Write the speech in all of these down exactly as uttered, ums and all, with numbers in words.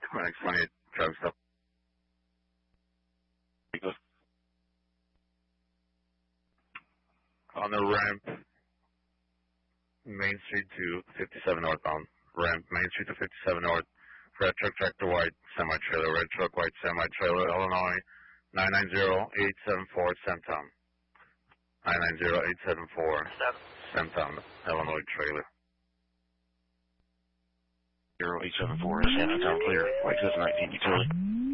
Clinic twenty-eight, traffic stop. On the ramp, Main Street to fifty-seven northbound. Ramp, Main Street to fifty-seven north. Red truck, tractor white, semi-trailer. Red truck, white, semi-trailer. Illinois, nine nine zero eight seven four, Centum. nine nine zero eight seven four, Centum, Illinois trailer. zero eight seven four, San Antonio clear. White says nineteen utility.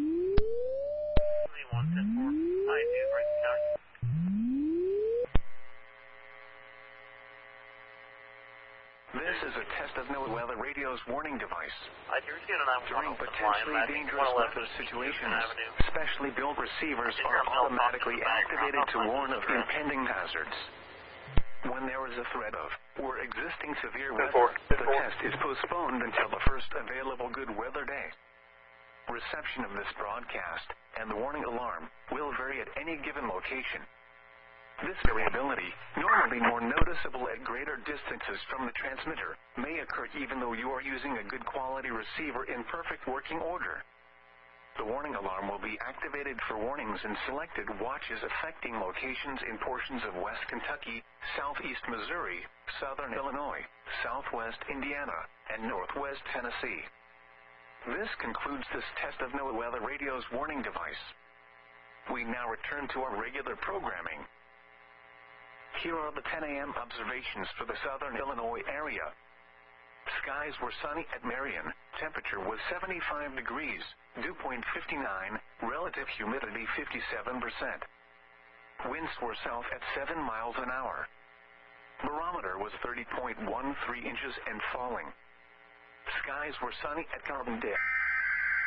This is a test of NOAA Weather Radio's warning device. During potentially dangerous weather situations, specially built receivers are automatically activated to warn of impending hazards. When there is a threat of or existing severe weather, the test is postponed until the first available good weather day. Reception of this broadcast and the warning alarm will vary at any given location. This variability, normally more noticeable at greater distances from the transmitter, may occur even though you are using a good quality receiver in perfect working order. The warning alarm will be activated for warnings in selected watches affecting locations in portions of West Kentucky, Southeast Missouri, Southern Illinois, Southwest Indiana, and Northwest Tennessee. This concludes this test of NOAA Weather Radio's warning device. We now return to our regular programming. Here are the ten A M observations for the Southern Illinois area. Skies were sunny at Marion. Temperature was seventy-five degrees. Dew point fifty-nine. Relative humidity fifty-seven percent. Winds were south at seven miles an hour. Barometer was thirty point one three inches and falling. Skies were sunny at Carbondale.